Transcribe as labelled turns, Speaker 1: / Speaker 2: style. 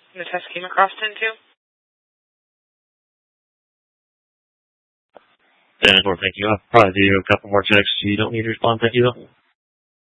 Speaker 1: The test came across 10-2.
Speaker 2: And thank you. I'll probably do a couple more checks. You don't need to respond. Thank you, though.